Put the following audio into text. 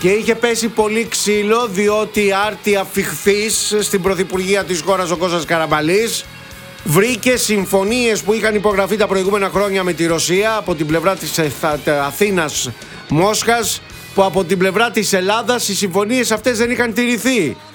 Και είχε πέσει πολύ ξύλο διότι άρτια φιχθής στην πρωθυπουργία της χώρας ο Κώστας Καραμανλής βρήκε συμφωνίες που είχαν υπογραφεί τα προηγούμενα χρόνια με τη Ρωσία από την πλευρά της Αθήνας Μόσχας, που από την πλευρά της Ελλάδας οι συμφωνίες αυτές δεν είχαν τηρηθεί.